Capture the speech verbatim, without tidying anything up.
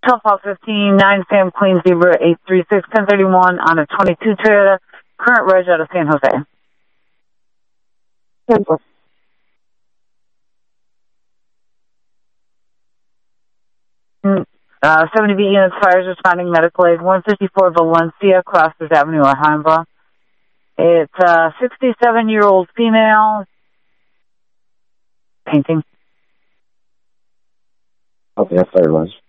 twelve Paul fifteen, nine Sam Queen Zebra, eight three six, ten thirty-one on a twenty-two Toyota, current reg out of San Jose. ten four. Uh, seventy B units, fires responding, medical aid, one fifty-four Valencia, Crossers Avenue, Alhambra. It's a sixty-seven-year-old female. Painting. Okay, that's fire was.